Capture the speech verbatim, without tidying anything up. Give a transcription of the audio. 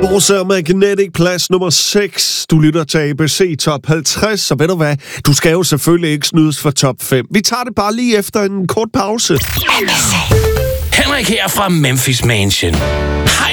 Force og Magnetic, plads nummer seks. Du lytter til A B C Top halvtreds, og ved du hvad? Du skal jo selvfølgelig ikke snydes for top fem. Vi tager det bare lige efter en kort pause. Henrik her fra Memphis Mansion.